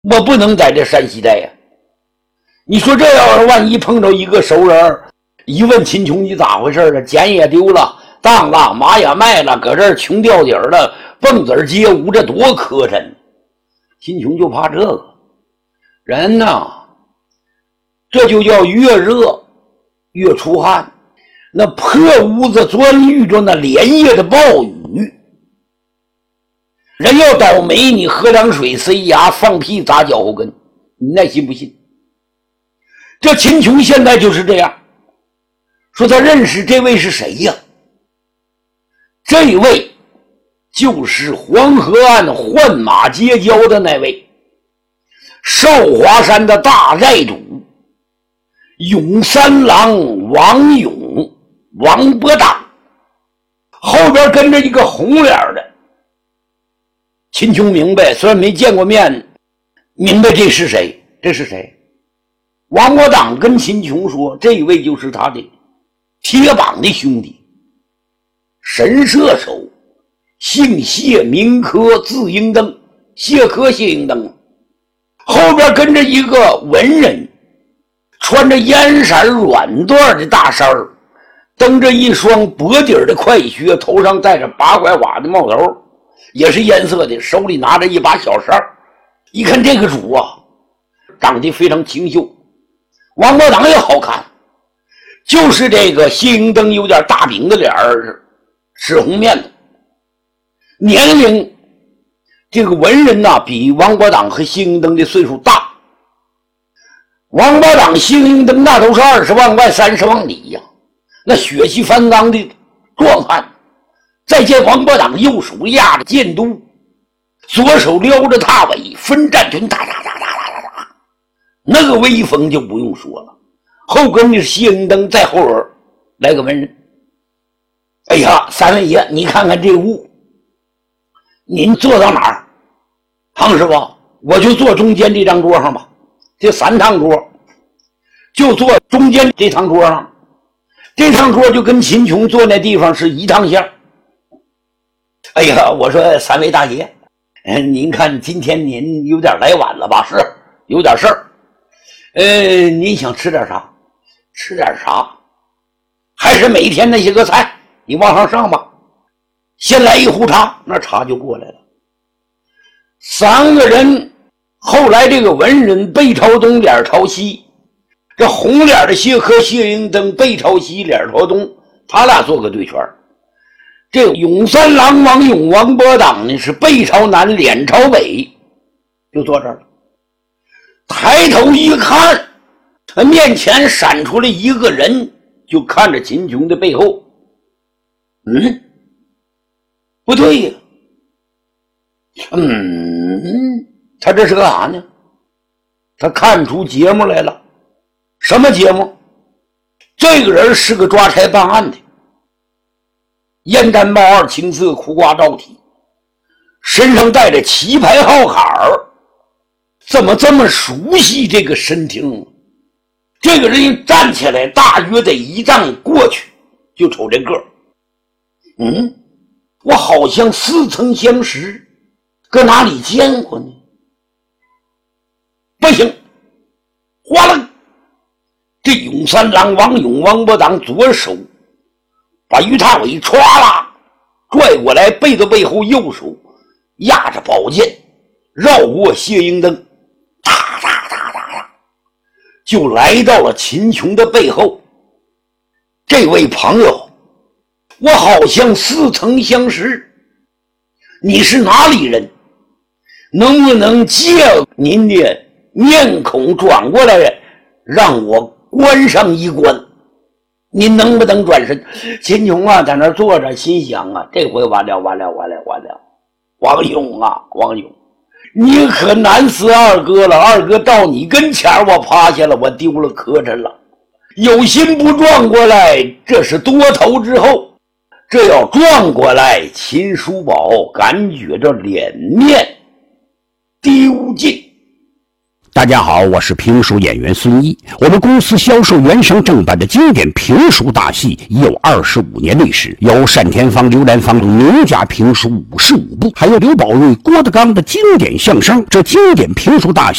我不能在这山西待呀。你说这要是万一碰着一个熟人，一问秦琼你咋回事了，钱也丢了，当了，马也卖了，搁这儿穷掉底儿了，蹦子街舞，这多磕碜。秦琼就怕这个人呢，这就叫越热越出汗。那破屋子钻遇着那连夜的暴雨，人要倒霉，你喝凉水塞牙，放屁砸脚后跟，你那信不信？这秦琼现在就是这样，说他认识这位是谁呀？这位就是黄河岸换马结交的那位少华山的大寨主永三郎王勇，王伯当，后边跟着一个红脸的。秦琼明白，虽然没见过面，明白这是谁？这是谁？王伯当跟秦琼说，这位就是他的铁膀的兄弟，神射手，姓谢，名科，字应登，谢科谢应登。后边跟着一个文人，穿着烟色软缎的大衫儿，蹬着一双薄底儿的快靴，头上戴着八拐瓦的帽头，也是烟色的，手里拿着一把小扇儿。一看这个主啊，长得非常清秀，王伯当也好看，就是这个谢应登有点大饼的脸儿，吃红面的。年龄，这个文人呐，比王伯当和谢应登的岁数大。王伯当、谢应登那都是20万外30万里呀，那血气方刚的壮汉。再见王伯当右手压着剑督，左手撩着踏尾，分战拳，哒哒哒哒哒哒，那个威风就不用说了。后跟的是谢应登，在后边来个文人。哎呀，三位爷，你看看这屋，您坐到哪儿？唐师傅，我就坐中间这张桌上吧。这3趟桌，就坐中间这趟桌上。这趟桌就跟秦琼坐那地方是一趟线。哎呀，我说三位大爷，您看今天您有点来晚了吧？是有点事儿。您想吃点啥？吃点啥？还是每天那些个菜，你往上上吧。先来一壶茶，那茶就过来了。3个人，后来这个文人背朝东，脸朝西，这红脸的谢科、谢应登背朝西，脸朝东，他俩做个对拳。这个永三郎王勇、王伯当呢是背朝南，脸朝北，就坐这儿了。抬头一看，他面前闪出来一个人，就看着秦琼的背后。不对呀。他这是干啥呢？他看出节目来了。什么节目？这个人是个抓差办案的，烟毡帽二青色，苦瓜罩体，身上带着旗牌号坎儿。怎么这么熟悉这个身形？这个人站起来大约得1丈过去，就瞅这个。我好像似曾相识，搁哪里见过呢？不行，哗啦！这永三郎王勇、王伯当左手把于大伟歘啦拽过来，背到背后，右手压着宝剑，绕过谢应登，哒哒哒哒哒，就来到了秦琼的背后。这位朋友，我好像似曾相识，你是哪里人？能不能借您的面孔转过来，让我观上一观？您能不能转身？秦琼啊，在那坐着，心想啊，这回完了。王勇啊，王勇，你可难死二哥了！二哥到你跟前，我趴下了，我丢了磕碜了。有心不撞过来，这是多头之后。这要撞过来，秦叔宝感觉着脸面丢尽。 大家好，我是评书演员孙一。我们公司销售原声正版的经典评书大戏已有25年历史，有单田芳、刘兰芳等名家评书55部，还有刘宝瑞、郭德纲的经典相声。这经典评书大戏